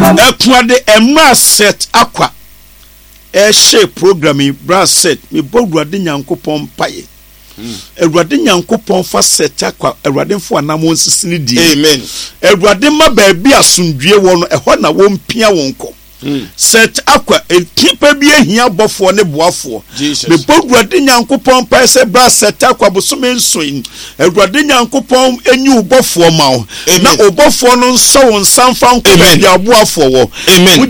Ekwade emra set akwa share programming bra set me bogwade nyankopon paye Ewurade nyankopon fa set akwa Ewurade fo anamon sisini di amen Ewurade ma ba bi asundue wo no eho na wo mpia wonko set akwa ekipa bi ehia bofo ne boafo me bogwade nyankopon paye se bra set akwa bosome nsoin Ewurade nyankopon enyi ubofo ma wo na ubofo no nso won sanfa nko bi aboafo wo